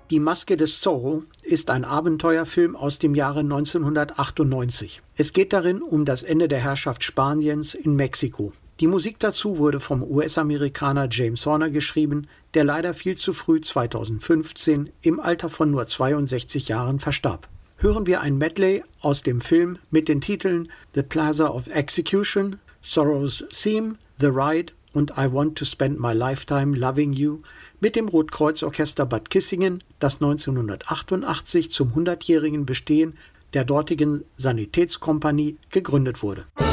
Die Maske des Zorro ist ein Abenteuerfilm aus dem Jahre 1998. Es geht darin um das Ende der Herrschaft Spaniens in Mexiko. Die Musik dazu wurde vom US-Amerikaner James Horner geschrieben, der leider viel zu früh 2015 im Alter von nur 62 Jahren verstarb. Hören wir ein Medley aus dem Film mit den Titeln The Plaza of Execution, Zorro's Theme, The Ride und I Want to Spend My Lifetime Loving You mit dem Rotkreuzorchester Bad Kissingen, das 1988 zum 100-jährigen Bestehen der dortigen Sanitätskompanie gegründet wurde.